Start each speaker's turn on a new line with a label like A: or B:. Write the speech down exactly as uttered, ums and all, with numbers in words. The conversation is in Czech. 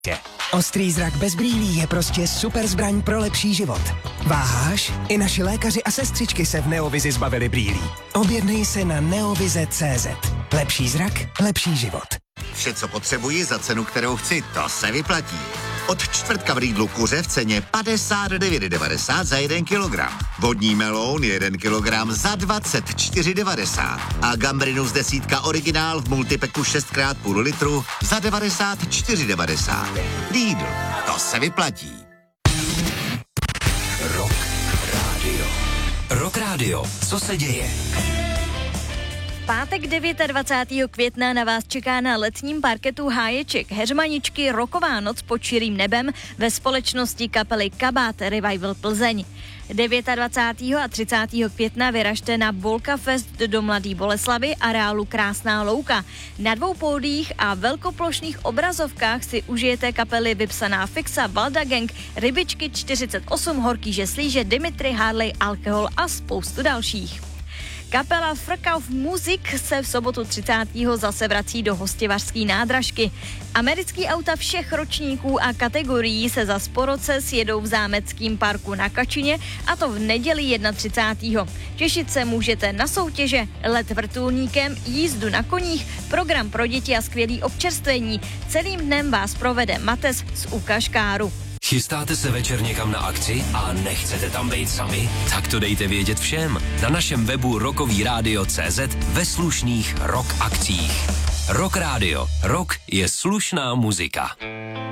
A: Ostrý zrak bez brýlí je prostě super zbraň pro lepší život. Váháš? I naši lékaři a sestřičky se v Neovizi zbavili brýlí. Objednej se na neovize tečka cé zet. Lepší zrak, lepší život.
B: Vše, co potřebuji za cenu, kterou chci, to se vyplatí. Od čtvrtka v Lidlu kuře v ceně padesát devět devadesát za jeden kilogram. Vodní meloun jeden kilogram za dvacet čtyři devadesát. A gambrinus desítka originál v multipeku šest krát půl litru za devadesát čtyři devadesát. Lidl, to se vyplatí.
C: Rock Radio. Rock Radio, co se děje?
D: Pátek dvacátého devátého května na vás čeká na letním parketu Háječek Heřmaničky roková noc pod širým nebem ve společnosti kapely Kabát Revival Plzeň. dvacátého devátého a třicátého května vyražte na Bolka Fest do Mladý Boleslavi areálu Krásná louka. Na dvou pódiích a velkoplošných obrazovkách si užijete kapely Vypsaná fixa, Valda Gang, Rybičky čtyřicet osm, Horký žeslíže, Dimitri, Harley, Alkohol a spoustu dalších. Kapela Frkauf Musik se v sobotu třicátého zase vrací do Hostivařský nádražky. Americký auta všech ročníků a kategorií se za po roce sjedou v Zámeckém parku na Kačině, a to v neděli třicátého prvního Těšit se můžete na soutěže, let vrtulníkem, jízdu na koních, program pro děti a skvělý občerstvení. Celým dnem vás provede Mates z Ukaškáru.
C: Chystáte se večer někam na akci a nechcete tam být sami? Tak to dejte vědět všem na našem webu rockový rádio tečka cé zet ve slušných rock akcích. Rock Radio. Rock je slušná muzika.